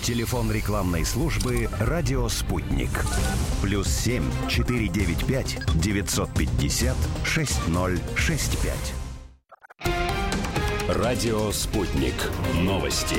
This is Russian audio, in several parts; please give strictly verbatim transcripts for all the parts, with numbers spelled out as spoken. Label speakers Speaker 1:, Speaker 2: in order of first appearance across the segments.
Speaker 1: Телефон рекламной службы «Радио Спутник». Плюс семь четыре девять пять девятьсот пятьдесят шесть ноль шесть пять. Радио Спутник. Новости.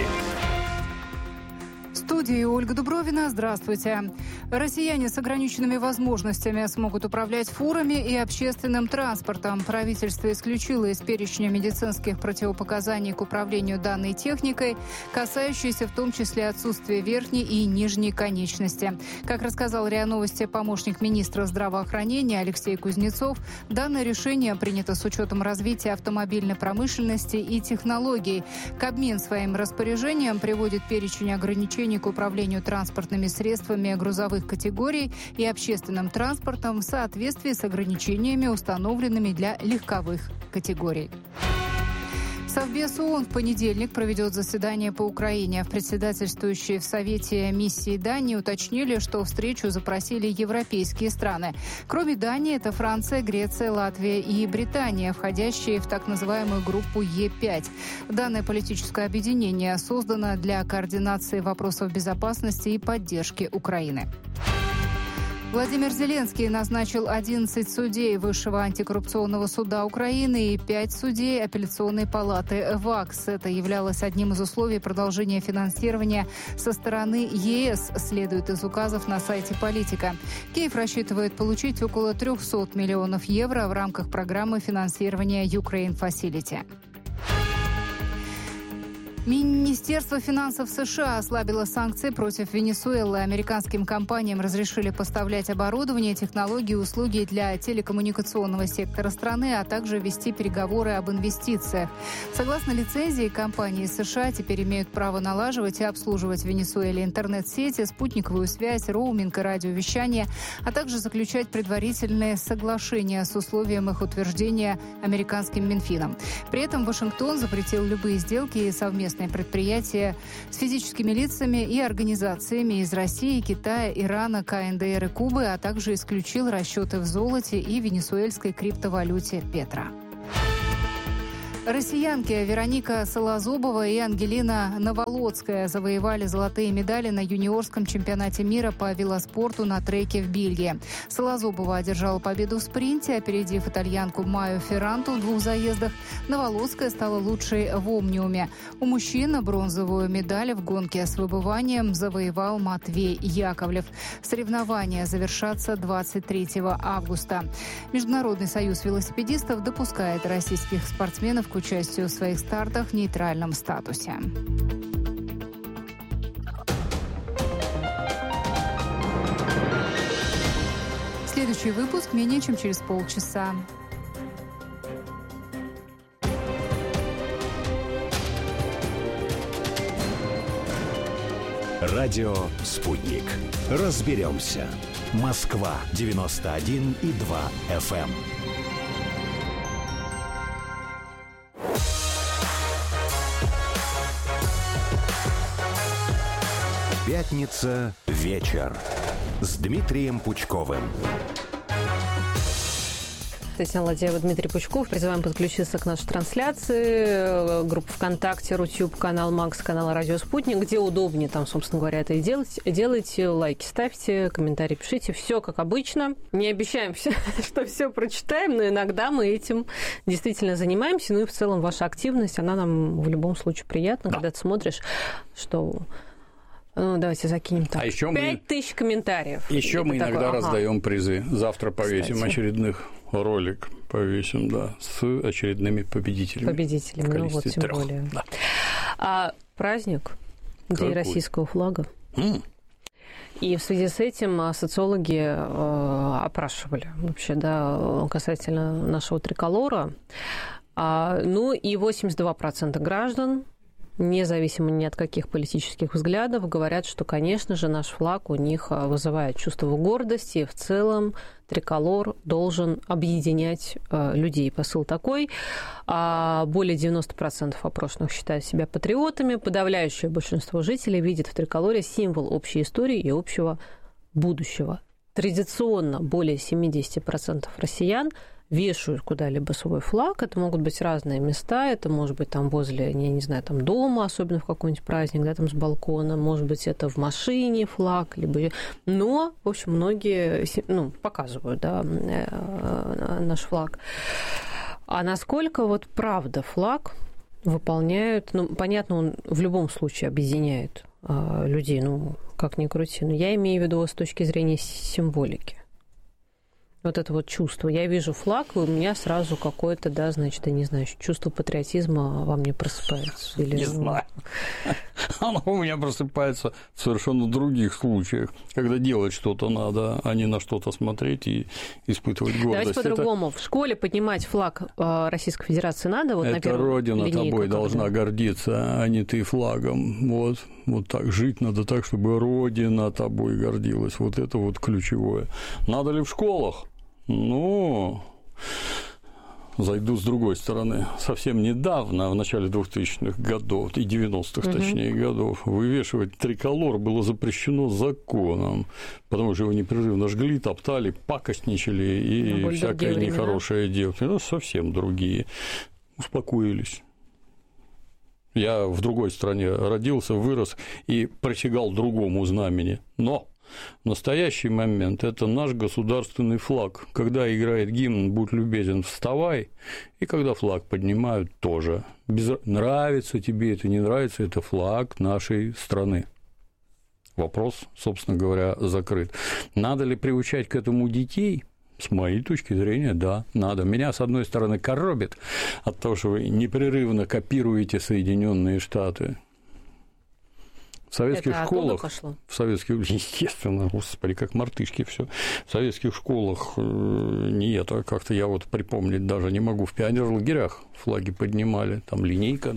Speaker 2: В студии Ольга Дубровина. Здравствуйте. Россияне с ограниченными возможностями смогут управлять фурами и общественным транспортом. Правительство исключило из перечня медицинских противопоказаний к управлению данной техникой, касающейся в том числе отсутствия верхней и нижней конечности. Как рассказал РИА Новости помощник министра здравоохранения Алексей Кузнецов, данное решение принято с учетом развития автомобильной промышленности и технологий. Кабмин своим распоряжением приводит перечень ограничений к управлению транспортными средствами грузовых категорий и общественным транспортом в соответствии с ограничениями, установленными для легковых категорий. Совбез ООН в понедельник проведет заседание по Украине. Председательствующие в Совете миссии Дании уточнили, что встречу запросили европейские страны. Кроме Дании, это Франция, Греция, Латвия и Британия, входящие в так называемую группу Е пять. Данное политическое объединение создано для координации вопросов безопасности и поддержки Украины. Владимир Зеленский назначил одиннадцать судей Высшего антикоррупционного суда Украины и пять судей апелляционной палаты ВАКС. Это являлось одним из условий продолжения финансирования со стороны ЕС, следует из указов на сайте «Политика». Киев рассчитывает получить около триста миллионов евро в рамках программы финансирования Ukraine Facility. Министерство финансов США ослабило санкции против Венесуэлы. Американским компаниям разрешили поставлять оборудование, технологии и услуги для телекоммуникационного сектора страны, а также вести переговоры об инвестициях. Согласно лицензии, компании США теперь имеют право налаживать и обслуживать в Венесуэле интернет-сети, спутниковую связь, роуминг и радиовещание, а также заключать предварительные соглашения с условием их утверждения американским Минфином. При этом Вашингтон запретил любые сделки и совместные предприятия с физическими лицами и организациями из России, Китая, Ирана, КНДР и Кубы, а также исключил расчеты в золоте и венесуэльской криптовалюте Петра. Россиянки Вероника Солозубова и Ангелина Новолоцкая завоевали золотые медали на юниорском чемпионате мира по велоспорту на треке в Бельгии. Солозубова одержала победу в спринте, опередив итальянку Майю Ферранту в двух заездах. Новолоцкая стала лучшей в омниуме. У мужчин бронзовую медаль в гонке с выбыванием завоевал Матвей Яковлев. Соревнования завершатся двадцать третьего августа. Международный союз велосипедистов допускает российских спортсменов к участию в своих стартах в нейтральном статусе. Следующий выпуск менее чем через полчаса.
Speaker 1: Радио «Спутник». Разберемся. Москва девяносто один и два эф эм. Пятница. Вечер. С Дмитрием Пучковым.
Speaker 3: Татьяна Ладеева, Дмитрий Пучков. Призываем подключиться к нашей трансляции. Группа ВКонтакте, Рутюб, канал Макс, канал Радио Спутник. Где удобнее, там, собственно говоря, это и делать. Делайте, лайки ставьте, комментарии пишите. Все как обычно. Не обещаем, что все прочитаем, но иногда мы этим действительно занимаемся. Ну и в целом ваша активность, она нам в любом случае приятна, когда ты смотришь, что... Ну, давайте закинем так. А еще пять тысяч комментариев.
Speaker 4: Еще мы иногда такой, раздаем ага. призы. Завтра повесим Кстати. очередных ролик. Повесим, да, с очередными победителями.
Speaker 3: Победителями, ну вот, тем трех. более. Да. А праздник День российского флага. Mm. И в связи с этим социологи э, опрашивали вообще, да, касательно нашего триколора. А, ну и восемьдесят два процента граждан, независимо ни от каких политических взглядов, говорят, что, конечно же, наш флаг у них вызывает чувство гордости, и в целом триколор должен объединять людей. Посыл такой. Более девяносто процентов опрошенных считают себя патриотами. Подавляющее большинство жителей видит в триколоре символ общей истории и общего будущего. Традиционно более семьдесят процентов россиян вешают куда-либо свой флаг. Это могут быть разные места. Это может быть там возле, я не знаю, там дома, особенно в какой-нибудь праздник, да, там с балкона. Может быть, это в машине флаг. Либо... Но, в общем, многие ну, показывают, да, наш флаг. А насколько вот правда флаг выполняют... Ну, понятно, он в любом случае объединяет людей, ну, как ни крути. Но я имею в виду с точки зрения символики. Вот это вот чувство. Я вижу флаг, и у меня сразу какое-то, да, значит, я не знаю, чувство патриотизма во мне просыпается. Или...
Speaker 4: Не знаю. Оно у меня просыпается в совершенно других случаях, когда делать что-то надо, а не на что-то смотреть и испытывать гордость.
Speaker 3: Давайте по-другому. Это... В школе поднимать флаг Российской Федерации надо? Вот,
Speaker 4: это на Родина линейку, тобой когда... должна гордиться, а не ты флагом. Вот. Вот так. Жить надо так, чтобы Родина тобой гордилась. Вот это вот ключевое. Надо ли в школах? Ну, зайду с другой стороны. Совсем недавно, в начале двухтысячных годов, и девяностых, угу. точнее, годов, вывешивать триколор было запрещено законом, потому что его непрерывно жгли, топтали, пакостничали и ну, всякое нехорошее дело. Ну, совсем другие. Успокоились. Я в другой стране родился, вырос и присягал другому знамени. Но в настоящий момент это наш государственный флаг. Когда играет гимн «Будь любезен, вставай», и когда флаг поднимают, тоже. Без... Нравится тебе это, не нравится, это флаг нашей страны. Вопрос, собственно говоря, закрыт. Надо ли приучать к этому детей? С моей точки зрения, да, надо. Меня, с одной стороны, коробит от того, что вы непрерывно копируете Соединенные Штаты. В советских
Speaker 3: это
Speaker 4: школах,
Speaker 3: пошло?
Speaker 4: в советских, естественно, господи, как мартышки все. В советских школах нет, а как-то я вот припомнить даже не могу. В пионерлагерях флаги поднимали, там линейка,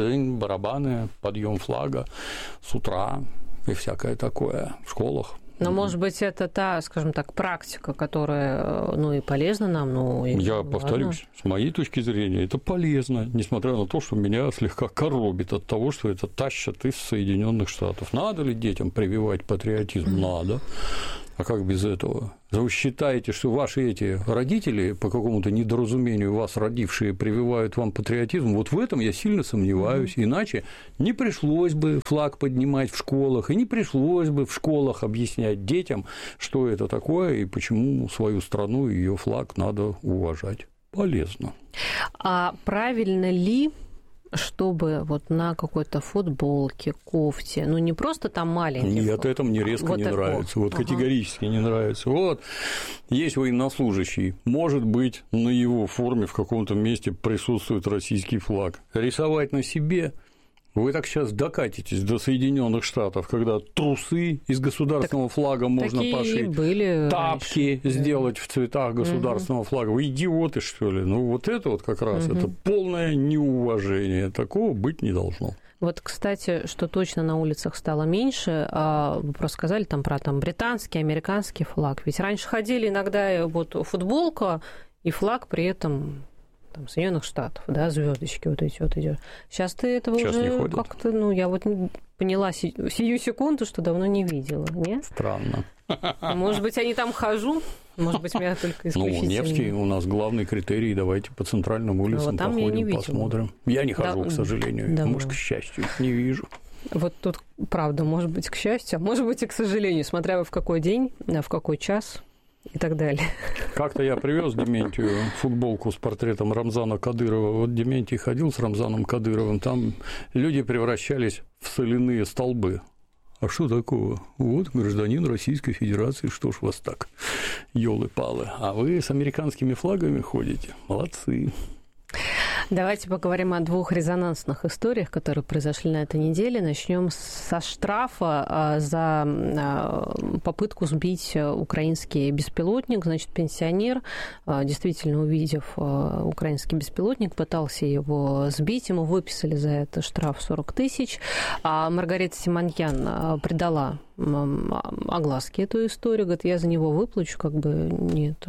Speaker 4: барабаны, подъем флага с утра и всякое такое в школах.
Speaker 3: Но, может быть, это та, скажем так, практика, которая, ну, и полезна нам, ну, и
Speaker 4: Я
Speaker 3: важно.
Speaker 4: повторюсь, с моей точки зрения, это полезно, несмотря на то, что меня слегка коробит от того, что это тащат из Соединенных Штатов. Надо ли детям прививать патриотизм? Надо. А как без этого? Вы считаете, что ваши эти родители, по какому-то недоразумению вас родившие, прививают вам патриотизм? Вот в этом я сильно сомневаюсь. Иначе не пришлось бы флаг поднимать в школах, и не пришлось бы в школах объяснять детям, что это такое и почему свою страну и ее флаг надо уважать. Полезно.
Speaker 3: А правильно ли, чтобы вот на какой-то футболке, кофте, ну не просто там маленький.
Speaker 4: Нет, это мне резко вот не такого. Нравится, вот ага. категорически не нравится. Вот есть военнослужащий, может быть, на его форме в каком-то месте присутствует российский флаг. Рисовать на себе. Вы так сейчас докатитесь до Соединенных Штатов, когда трусы из государственного так, флага можно пошить,
Speaker 3: были
Speaker 4: тапки
Speaker 3: раньше,
Speaker 4: сделать
Speaker 3: да.
Speaker 4: в цветах государственного угу. флага. Вы идиоты, что ли? Ну, вот это вот как раз, угу. это полное неуважение. Такого быть не должно.
Speaker 3: Вот, кстати, что точно на улицах стало меньше, вы просто сказали там про там, британский, американский флаг. Ведь раньше ходили иногда вот футболка и флаг при этом... Там, Соединенных Штатов, да, звездочки вот эти вот идет. Сейчас ты этого
Speaker 4: Сейчас
Speaker 3: уже как-то, ну, я вот поняла сию секунду, что давно не видела, нет?
Speaker 4: Странно.
Speaker 3: Может быть, я не там хожу, может быть, меня только исключительно.
Speaker 4: Ну, Невский у нас главный критерий, давайте по центральным улицам вот походим, посмотрим. Я не хожу, да, к сожалению, да, может, да. к счастью, не вижу.
Speaker 3: Вот тут, правда, может быть, к счастью, а может быть, и к сожалению, смотря в какой день, в какой час. И так далее.
Speaker 4: Как-то я привез Дементию футболку с портретом Рамзана Кадырова. Вот Дементий ходил с Рамзаном Кадыровым, там люди превращались в соляные столбы. А что такого? Вот гражданин Российской Федерации, что ж вас так, ёлы-палы. А вы с американскими флагами ходите? Молодцы.
Speaker 3: Давайте поговорим о двух резонансных историях, которые произошли на этой неделе. Начнем со штрафа за попытку сбить украинский беспилотник. Значит, пенсионер, действительно увидев украинский беспилотник, пытался его сбить. Ему выписали за это штраф сорок тысяч. А Маргарита Симоньян придала огласке эту историю, говорит, я за него выплачу, как бы нет,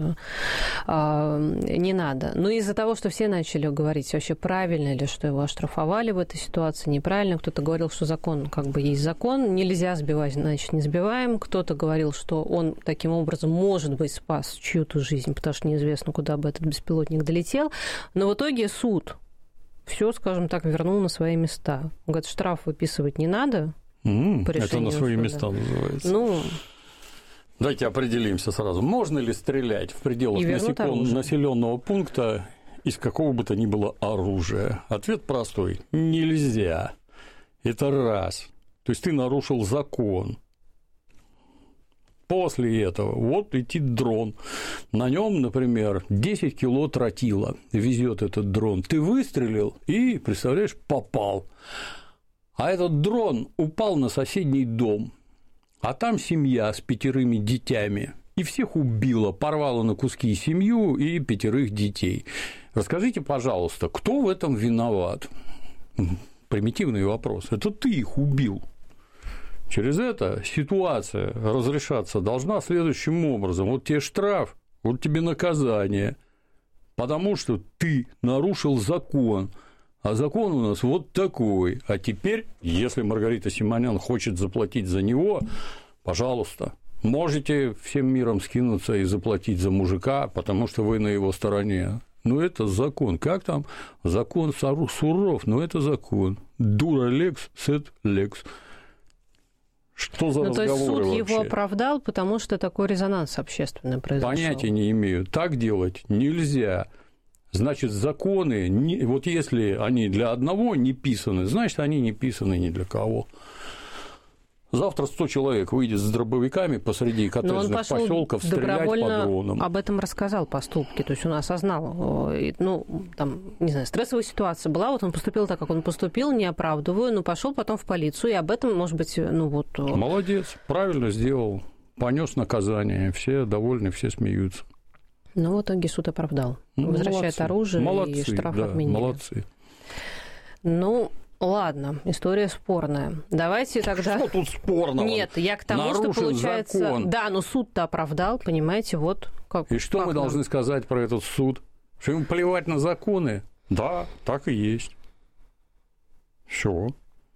Speaker 3: не надо. Но из-за того, что все начали говорить, вообще правильно ли, что его оштрафовали в этой ситуации, неправильно, кто-то говорил, что закон как бы есть закон, нельзя сбивать, значит, не сбиваем, кто-то говорил, что он таким образом, может быть, спас чью-то жизнь, потому что неизвестно, куда бы этот беспилотник долетел, но в итоге суд все, скажем так, вернул на свои места. Он говорит, штраф выписывать не надо. Mm, по
Speaker 4: это на свои суда. Места называется.
Speaker 3: Ну,
Speaker 4: давайте определимся сразу. Можно ли стрелять в пределах насеком... населенного пункта из какого бы то ни было оружия? Ответ простой. Нельзя. Это раз. То есть ты нарушил закон. После этого вот летит дрон. На нем, например, десять кило тротила везет этот дрон. Ты выстрелил и, представляешь, попал. А этот дрон упал на соседний дом. А там семья с пятерыми детьми. И всех убила, порвала на куски семью и пятерых детей. Расскажите, пожалуйста, кто в этом виноват? Примитивный вопрос. Это ты их убил. Через это ситуация разрешаться должна следующим образом. Вот тебе штраф, вот тебе наказание, потому что ты нарушил закон, а закон у нас вот такой. А теперь, если Маргарита Симонян хочет заплатить за него, пожалуйста, можете всем миром скинуться и заплатить за мужика, потому что вы на его стороне. Но это закон. Как там? Закон суров, но это закон. Дура лекс, сет лекс. Что за
Speaker 3: ну,
Speaker 4: разговоры
Speaker 3: то есть суд
Speaker 4: вообще?
Speaker 3: его оправдал, потому что такой резонанс общественный произошел.
Speaker 4: Понятия не имею. Так делать нельзя. Значит, законы, вот если они для одного не писаны, значит, они не писаны ни для кого. Завтра сто человек выйдет с дробовиками посреди коттеджных поселков стрелять по дронам.
Speaker 3: Об этом рассказал поступки, то есть он осознал, ну, там, не знаю, стрессовая ситуация была, вот он поступил так, как он поступил, не оправдываю, но пошел потом в полицию, и об этом, может быть, ну вот...
Speaker 4: Молодец, правильно сделал, понес наказание, все довольны, все смеются.
Speaker 3: Но в итоге суд оправдал,
Speaker 4: ну,
Speaker 3: возвращает
Speaker 4: молодцы,
Speaker 3: оружие
Speaker 4: молодцы,
Speaker 3: и штраф
Speaker 4: да,
Speaker 3: отменили.
Speaker 4: Молодцы.
Speaker 3: Ну... Ладно, история спорная. Давайте тогда...
Speaker 4: Что тут спорного?
Speaker 3: Нет, я к тому,
Speaker 4: нарушен
Speaker 3: что получается...
Speaker 4: закон.
Speaker 3: Да, но суд-то оправдал, понимаете, вот как...
Speaker 4: И что
Speaker 3: как
Speaker 4: мы
Speaker 3: нам?
Speaker 4: должны сказать про этот суд? Что ему плевать на законы? Да, так и есть. Все.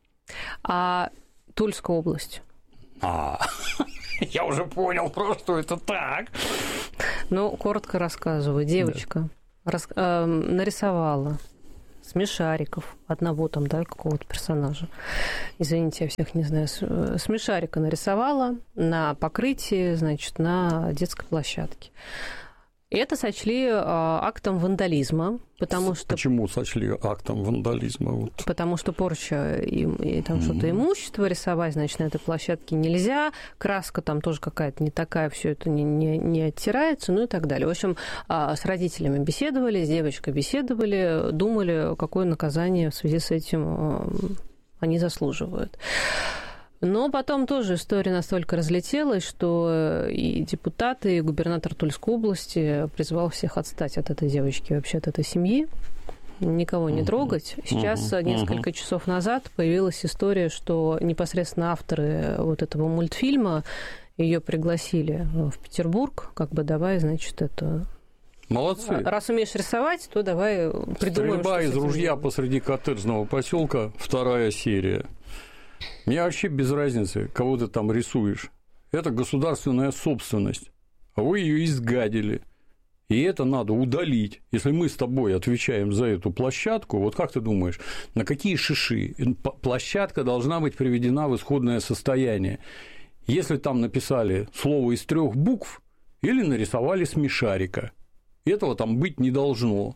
Speaker 3: А Тульская область?
Speaker 4: А, я уже понял просто, что это так.
Speaker 3: Ну, коротко рассказываю. Девочка рас... э, нарисовала смешариков, одного там, да, какого-то персонажа. Извините, я всех не знаю. Смешарика нарисовала на покрытии, значит, на детской площадке. И это сочли актом вандализма, потому что...
Speaker 4: Почему сочли актом вандализма? Вот.
Speaker 3: Потому что порча и, и там mm-hmm. что-то имущество рисовать, значит, на этой площадке нельзя, краска там тоже какая-то не такая, все это не, не, не оттирается, ну и так далее. В общем, с родителями беседовали, с девочкой беседовали, думали, какое наказание в связи с этим они заслуживают. Но потом тоже история настолько разлетелась, что и депутаты, и губернатор Тульской области призвал всех отстать от этой девочки, вообще от этой семьи, никого не трогать. Сейчас, uh-huh. несколько uh-huh. часов назад, появилась история, что непосредственно авторы вот этого мультфильма ее пригласили в Петербург, как бы давай, значит, это...
Speaker 4: Молодцы.
Speaker 3: Раз умеешь рисовать, то давай придумаем,
Speaker 4: Стрельба
Speaker 3: что
Speaker 4: из ружья делать. Посреди коттеджного поселка, вторая серия. Мне вообще без разницы, кого ты там рисуешь. Это государственная собственность. А вы ее изгадили. И это надо удалить. Если мы с тобой отвечаем за эту площадку, вот как ты думаешь, на какие шиши? Площадка должна быть приведена в исходное состояние. Если там написали слово из трех букв или нарисовали смешарика, этого там быть не должно.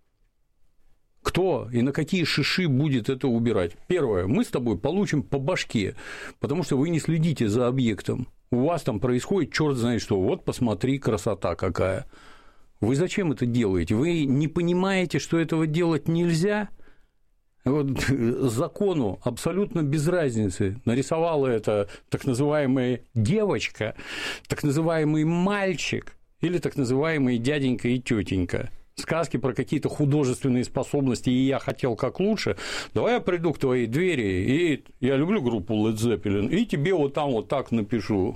Speaker 4: Кто и на какие шиши будет это убирать? Первое, мы с тобой получим по башке, потому что вы не следите за объектом. У вас там происходит черт знает что. Вот посмотри, красота какая. Вы зачем это делаете? Вы не понимаете, что этого делать нельзя? Вот, закону абсолютно без разницы. Нарисовала это так называемая девочка, так называемый мальчик или так называемый дяденька и тетенька. сказки про какие-то художественные способности, и я хотел как лучше, давай я приду к твоей двери, и я люблю группу Led Zeppelin, и тебе вот там вот так напишу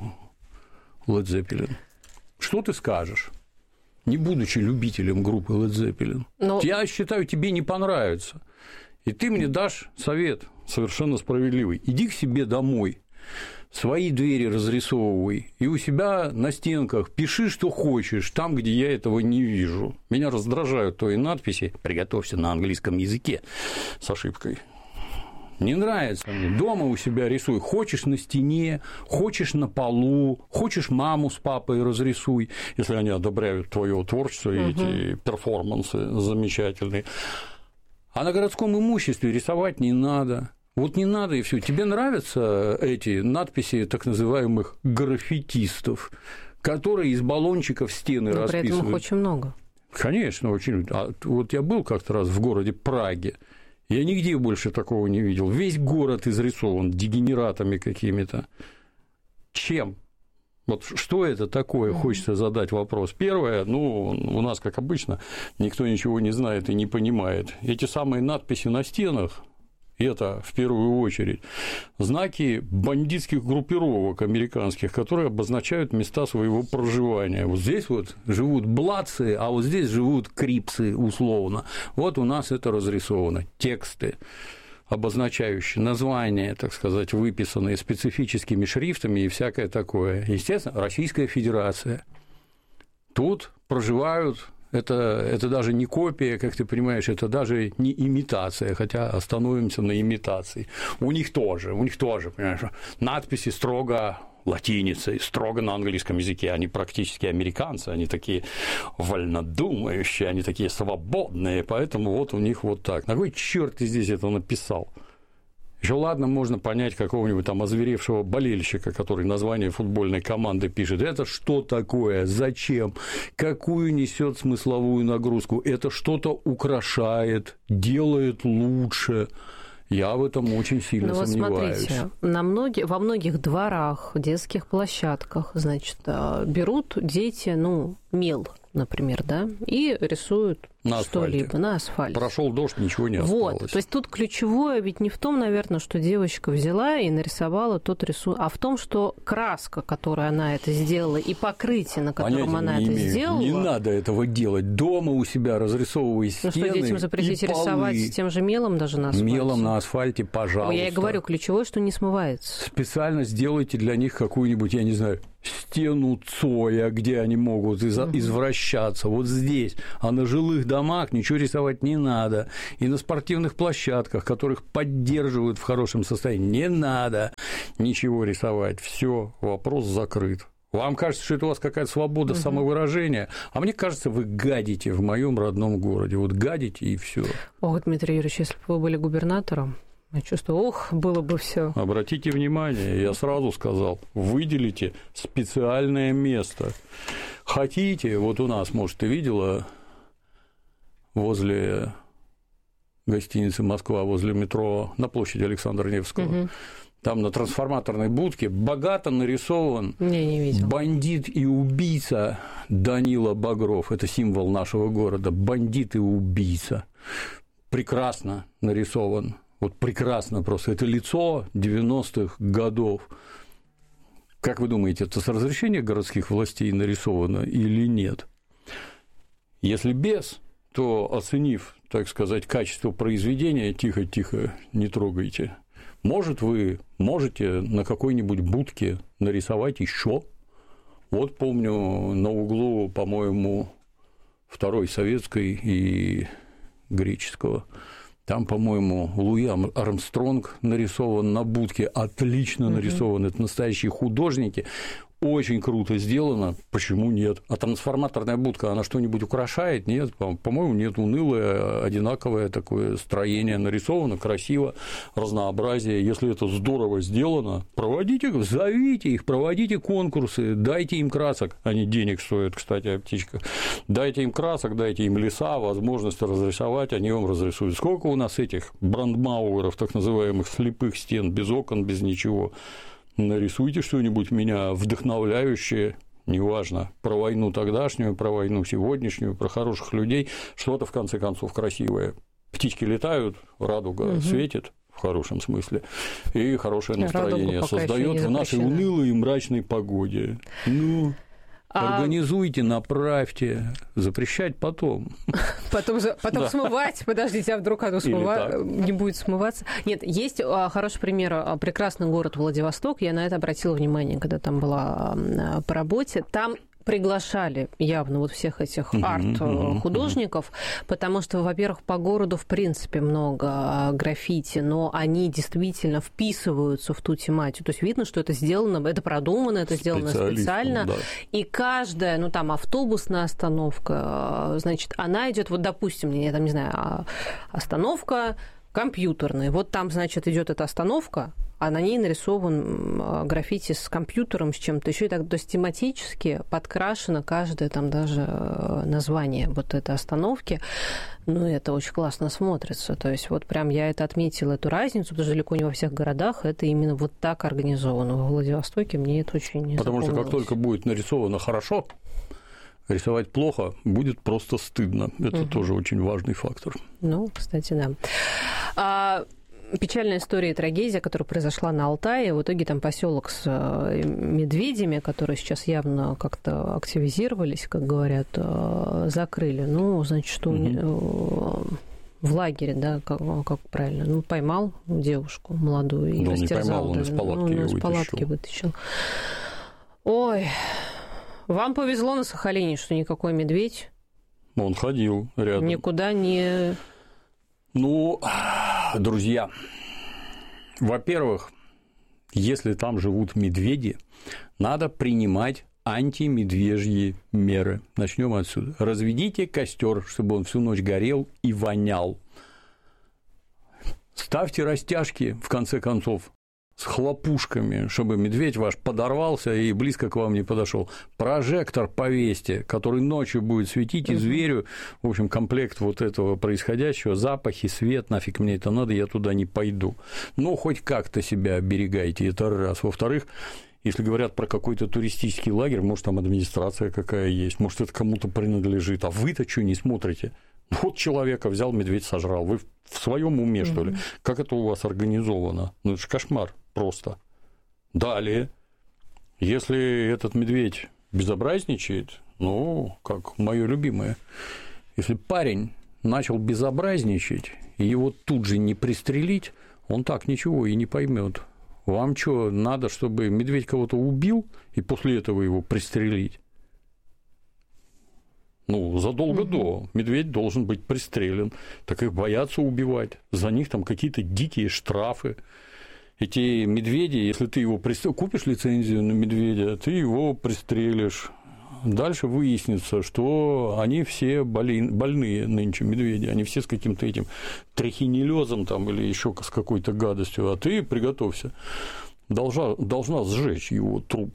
Speaker 4: Led Zeppelin. Что ты скажешь, не будучи любителем группы Led Zeppelin? Но... Я считаю, тебе не понравится. И ты мне дашь совет совершенно справедливый. Иди к себе домой, свои двери разрисовывай, и у себя на стенках пиши, что хочешь, там, где я этого не вижу. Меня раздражают твои надписи «Приготовься на английском языке» с ошибкой. Не нравится мне. Дома у себя рисуй. Хочешь на стене, хочешь на полу, хочешь маму с папой разрисуй, если они одобряют твое творчество и угу. эти перформансы замечательные. А на городском имуществе рисовать не надо. Вот не надо, и все. Тебе нравятся эти надписи так называемых граффитистов, которые из баллончиков стены
Speaker 3: но
Speaker 4: расписывают?
Speaker 3: При этом их очень много.
Speaker 4: Конечно, очень. А вот я был как-то раз в городе Праге. Я нигде больше такого не видел. Весь город изрисован дегенератами какими-то. Чем? Вот что это такое, хочется задать вопрос. Первое, ну, у нас, как обычно, никто ничего не знает и не понимает. Эти самые надписи на стенах, это, в первую очередь, знаки бандитских группировок американских, которые обозначают места своего проживания. Вот здесь вот живут бладцы, а вот здесь живут крипсы, условно. Вот у нас это разрисовано. Тексты, обозначающие названия, так сказать, выписанные специфическими шрифтами и всякое такое. Естественно, Российская Федерация. Тут проживают, это, это даже не копия, как ты понимаешь, это даже не имитация, хотя остановимся на имитации. У них тоже, у них тоже, понимаешь, надписи строго латиницей, строго на английском языке. Они практически американцы, они такие вольнодумающие, они такие свободные, поэтому вот у них вот так. На кой черт ты здесь это написал? Еще ладно, можно понять какого-нибудь там озверевшего болельщика, который название футбольной команды пишет. Это что такое? Зачем? Какую несет смысловую нагрузку? Это что-то украшает, делает лучше. Я в этом очень сильно ну, вот сомневаюсь.
Speaker 3: Смотрите, на многие, во многих дворах, детских площадках, значит, берут дети, ну, мел, например, да, и рисуют на что-либо на асфальте.
Speaker 4: Прошел дождь, ничего не осталось.
Speaker 3: Вот, то есть тут ключевое ведь не в том, наверное, что девочка взяла и нарисовала тот рисунок, а в том, что краска, которой она это сделала, и покрытие, на котором Понятия она это имею. сделала.
Speaker 4: Не надо этого делать. Дома у себя разрисовывай стены. Ну что, детям запретить
Speaker 3: рисовать с тем же мелом даже на асфальте?
Speaker 4: Мелом на асфальте, пожалуйста.
Speaker 3: Я и говорю, ключевое, что не смывается.
Speaker 4: Специально сделайте для них какую-нибудь, я не знаю, стену Цоя, где они могут из- угу. извращаться, вот здесь. А на жилых домах ничего рисовать не надо. И на спортивных площадках, которых поддерживают в хорошем состоянии, не надо ничего рисовать. Все, вопрос закрыт. Вам кажется, что это у вас какая-то свобода угу. самовыражения, а мне кажется, вы гадите в моем родном городе. Вот гадите и все.
Speaker 3: Ох, Дмитрий Юрьевич, если бы вы были губернатором, я чувствую, ох, было бы все.
Speaker 4: Обратите внимание, я сразу сказал, выделите специальное место. Хотите, вот у нас, может, ты видела возле гостиницы «Москва», возле метро на площади Александра Невского, угу. там на трансформаторной будке богато нарисован
Speaker 3: не, не видел.
Speaker 4: бандит и убийца Данила Багров. Это символ нашего города. Бандит и убийца. Прекрасно нарисован. Вот прекрасно просто. Это лицо девяностых годов. Как вы думаете, это с разрешения городских властей нарисовано или нет? Если без, то, оценив, так сказать, качество произведения, тихо-тихо, не трогайте. Может, вы можете на какой-нибудь будке нарисовать еще? Вот помню, на углу, по-моему, Второй Советской и Греческого. Там, по-моему, Луи Армстронг нарисован на будке, отлично mm-hmm. нарисован. Это настоящие художники. Очень круто сделано. Почему нет? А трансформаторная будка, она что-нибудь украшает? Нет, по-моему, нет. Унылое, одинаковое такое строение нарисовано, красиво, разнообразие. Если это здорово сделано, проводите, зовите их, проводите конкурсы, дайте им красок. Они денег стоят, кстати, о птичках. Дайте им красок, дайте им леса, возможность разрисовать, они вам разрисуют. Сколько у нас этих брандмауэров, так называемых слепых стен, без окон, без ничего? Нарисуйте что-нибудь меня вдохновляющее, неважно, про войну тогдашнюю, про войну сегодняшнюю, про хороших людей, что-то, в конце концов, красивое. Птички летают, радуга угу. светит, в хорошем смысле, и хорошее настроение создает в нашей унылой и мрачной погоде. Ну, а... организуйте, направьте, запрещать потом.
Speaker 3: Потом, потом да. смывать, подождите, а вдруг оно смыва... не будет смываться? Нет, есть хороший пример, прекрасный город Владивосток, я на это обратила внимание, когда там была по работе, там приглашали явно вот всех этих арт-художников, потому что, во-первых, по городу, в принципе, много граффити, но они действительно вписываются в ту тематику. То есть видно, что это сделано, это продумано, это сделано специально. Да. И каждая, ну, там, автобусная остановка, значит, она идет, вот, допустим, я там, не знаю, остановка компьютерная. Вот там, значит, идет эта остановка, а на ней нарисован граффити с компьютером, с чем-то еще. И так, то есть тематически подкрашено каждое там даже название вот этой остановки. Ну, это очень классно смотрится. То есть вот прям я это отметила, эту разницу, потому что далеко не во всех городах это именно вот так организовано. В Владивостоке мне это очень не
Speaker 4: Потому что как только будет нарисовано хорошо, рисовать плохо будет просто стыдно. Это угу. тоже очень важный фактор.
Speaker 3: Ну, кстати, да. А... Печальная история и трагедия, которая произошла на Алтае. В итоге там поселок с медведями, которые сейчас явно как-то активизировались, как говорят, закрыли. Ну, значит, что mm-hmm. в лагере, да, как, как правильно, ну, поймал девушку молодую и
Speaker 4: да,
Speaker 3: растерзал.
Speaker 4: Не поймал, он из палатки
Speaker 3: ну,
Speaker 4: ее
Speaker 3: из
Speaker 4: вытащил.
Speaker 3: палатки вытащил. Ой, вам повезло на Сахалине, что никакой медведь.
Speaker 4: Он ходил рядом.
Speaker 3: Никуда не...
Speaker 4: Ну, друзья, во-первых, если там живут медведи, надо принимать антимедвежьи меры. Начнем отсюда. Разведите костер, чтобы он всю ночь горел и вонял. Ставьте растяжки, в конце концов, с хлопушками, чтобы медведь ваш подорвался и близко к вам не подошел. Прожектор повесьте, который ночью будет светить, и зверю, в общем, комплект вот этого происходящего, запахи, свет, нафиг мне это надо, я туда не пойду. Но хоть как-то себя оберегайте, это раз. Во-вторых, если говорят про какой-то туристический лагерь, может, там администрация какая есть, может, это кому-то принадлежит, а вы-то что не смотрите? Вот человека взял, медведь сожрал. Вы в своем уме, что ли? Как это у вас организовано? Ну, это же кошмар просто. Далее, если этот медведь безобразничает, ну, как мое любимое, если парень начал безобразничать, и его тут же не пристрелить, он так ничего и не поймет. Вам что, надо, чтобы медведь кого-то убил, и после этого его пристрелить? Ну, задолго угу. до. Медведь должен быть пристрелен. Так их боятся убивать. За них там какие-то дикие штрафы. Эти медведи, если ты его пристрелишь, купишь лицензию на медведя, ты его пристрелишь. Дальше выяснится, что они все боли... больные нынче медведи. Они все с каким-то этим трихинеллезом там, или еще с какой-то гадостью. А ты приготовься. Должна, должна сжечь его труп.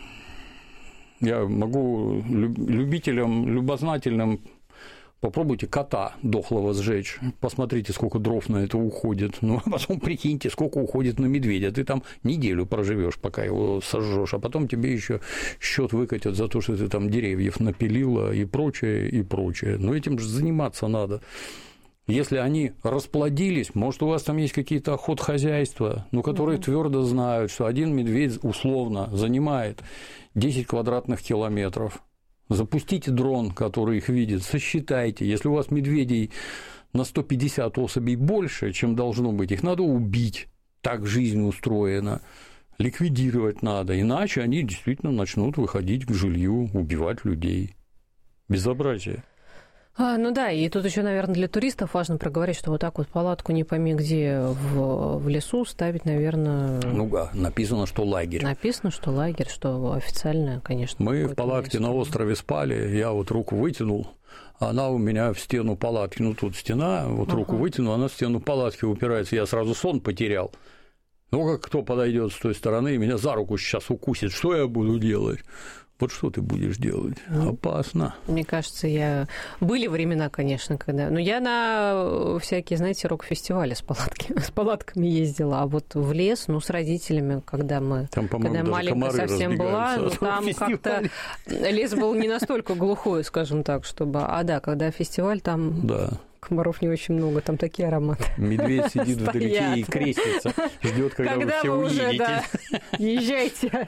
Speaker 4: Я могу любителям, любознательным, попробуйте кота дохлого сжечь, посмотрите, сколько дров на это уходит, ну, а потом прикиньте, сколько уходит на медведя, ты там неделю проживешь, пока его сожжешь, а потом тебе еще счет выкатят за то, что ты там деревьев напилила и прочее, и прочее. Но этим же заниматься надо. Если они расплодились, может, у вас там есть какие-то охотхозяйства, ну, которые угу. твердо знают, что один медведь условно занимает десять квадратных километров. Запустите дрон, который их видит, сосчитайте. Если у вас медведей на сто пятьдесят особей больше, чем должно быть, их надо убить. Так жизнь устроена. Ликвидировать надо, иначе они действительно начнут выходить к жилью, убивать людей. Безобразие.
Speaker 3: А, ну да, и тут еще, наверное, для туристов важно проговорить, что вот так вот палатку не пойми где в, в лесу ставить, наверное...
Speaker 4: Ну да, написано, что лагерь.
Speaker 3: Написано, что лагерь, что официально, конечно.
Speaker 4: Мы в палатке место. На острове спали, я вот руку вытянул, она у меня в стену палатки, ну тут стена, вот ага. руку вытянул, она в стену палатки упирается, я сразу сон потерял. Ну как кто подойдет с той стороны и меня за руку сейчас укусит, что я буду делать? Вот что ты будешь делать? Mm. Опасно.
Speaker 3: Мне кажется, я... Были времена, конечно, когда... Но я на всякие, знаете, рок-фестивали с, палатки... с палатками ездила, а вот в лес, ну, с родителями, когда мы...
Speaker 4: Там,
Speaker 3: когда я маленькая совсем была, ну, там как-то лес был не настолько глухой, скажем так, чтобы... А да, когда фестиваль, там...
Speaker 4: Да.
Speaker 3: Комаров не очень много, там такие ароматы.
Speaker 4: Медведь сидит вдалеке и крестится, ждет, когда, когда вы все вы уже, уедете.
Speaker 3: Да, езжайте.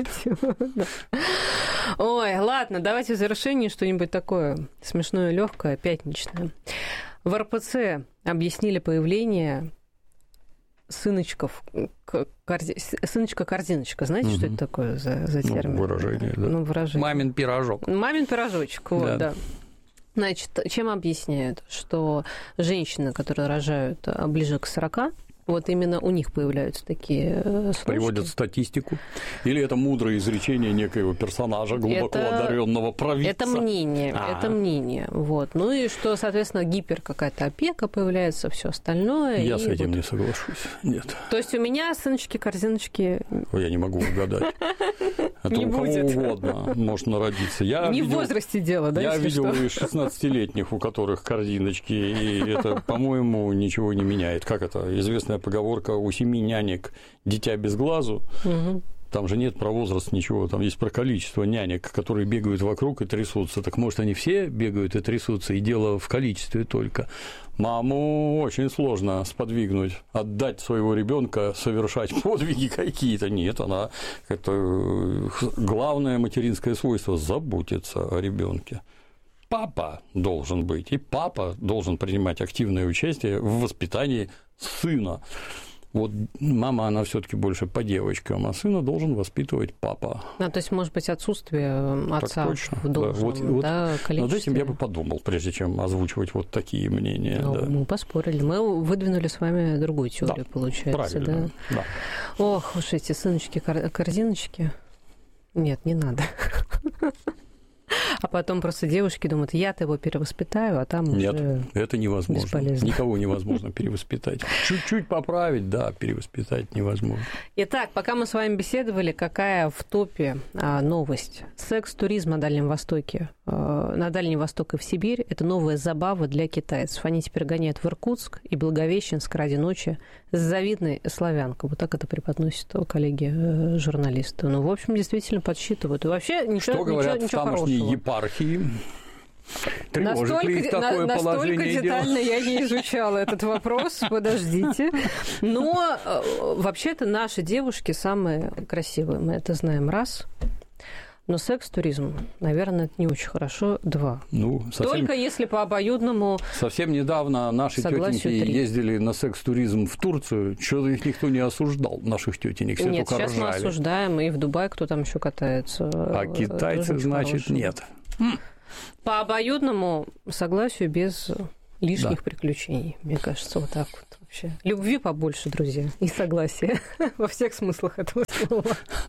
Speaker 3: Ой, ладно, давайте в завершении что-нибудь такое смешное, легкое, пятничное. В эр пэ цэ объяснили появление сыночков, сыночка-корзиночка. Знаете, угу. что это такое за, за термин?
Speaker 4: Ну, выражение, да.
Speaker 3: Ну, выражение.
Speaker 4: Мамин пирожок.
Speaker 3: Мамин пирожочек, вот, да. да. Значит, чем объясняют? Что женщины, которые рожают ближе к сорока, вот именно у них появляются такие срочки.
Speaker 4: Приводят статистику? Или это мудрое изречение некоего персонажа, глубоко это, одаренного провидца?
Speaker 3: Это мнение,
Speaker 4: А-а-а.
Speaker 3: это мнение. Вот. Ну и что, соответственно, гипер какая-то опека появляется, все остальное.
Speaker 4: Я
Speaker 3: и
Speaker 4: с этим
Speaker 3: вот...
Speaker 4: не соглашусь. Нет.
Speaker 3: То есть у меня сыночки-корзиночки...
Speaker 4: Я не могу угадать. Это
Speaker 3: не
Speaker 4: у кого
Speaker 3: будет.
Speaker 4: угодно может народиться. Я
Speaker 3: не
Speaker 4: видел,
Speaker 3: в возрасте дело, да?
Speaker 4: Я видел
Speaker 3: что?
Speaker 4: и шестнадцатилетних, у которых корзиночки, и это, по-моему, ничего не меняет. Как это? Известная поговорка: у семи нянек дитя без глазу. Угу. Там же нет про возраст ничего, там есть про количество нянек, которые бегают вокруг и трясутся. Так может, они все бегают и трясутся, и дело в количестве только. Маму очень сложно сподвигнуть, отдать своего ребенка совершать подвиги какие-то. Нет, она это главное материнское свойство — заботиться о ребенке. Папа должен быть, и папа должен принимать активное участие в воспитании сына. Вот мама, она все-таки больше по девочкам, а сына должен воспитывать папа.
Speaker 3: Ну, то есть, может быть, отсутствие отца
Speaker 4: точно,
Speaker 3: в должном,
Speaker 4: да, вот, вот
Speaker 3: да, количестве.
Speaker 4: Над этим я бы подумал, прежде чем озвучивать вот такие мнения.
Speaker 3: Ну,
Speaker 4: да.
Speaker 3: Мы поспорили. Мы выдвинули с вами другую теорию,
Speaker 4: да,
Speaker 3: получается.
Speaker 4: Правильно, да.
Speaker 3: Да. Ох уж эти сыночки-корзиночки. Нет, не надо. А потом просто девушки думают: я-то его перевоспитаю, а там
Speaker 4: Нет,
Speaker 3: уже
Speaker 4: это невозможно.
Speaker 3: Бесполезно.
Speaker 4: Никого невозможно перевоспитать. Чуть-чуть поправить, да, перевоспитать невозможно.
Speaker 3: Итак, пока мы с вами беседовали, какая в топе а, новость? Секс-туризм на Дальнем Востоке, а, на Дальний Восток и в Сибирь – это новая забава для китайцев. Они теперь гоняют в Иркутск и Благовещенск ради ночи с завидной славянкой. Вот так это преподносят коллеги-журналисты. Ну, в общем, действительно подсчитывают. И вообще ничего,
Speaker 4: Что говорят
Speaker 3: ничего, ничего
Speaker 4: в тамошней
Speaker 3: хорошего.
Speaker 4: Епархии? Тревожит
Speaker 3: настолько,
Speaker 4: ли их такое
Speaker 3: на,
Speaker 4: положение
Speaker 3: настолько детально
Speaker 4: дела?
Speaker 3: Я не изучала этот вопрос, подождите. Но вообще-то наши девушки самые красивые, мы это знаем, раз. Но секс-туризм, наверное, это не очень хорошо, два. Ну, совсем, только если по обоюдному
Speaker 4: совсем недавно наши тетеньки ездили на секс-туризм в Турцию, что-то их никто не осуждал, наших тетенек, все
Speaker 3: нет,
Speaker 4: только
Speaker 3: сейчас
Speaker 4: ржали.
Speaker 3: Мы осуждаем, и в Дубае кто там еще катается.
Speaker 4: А китайцы, значит, хороший. Нет.
Speaker 3: По обоюдному согласию, без лишних да. приключений, мне кажется, вот так вот вообще. Любви побольше, друзья, и согласия во всех смыслах этого слова.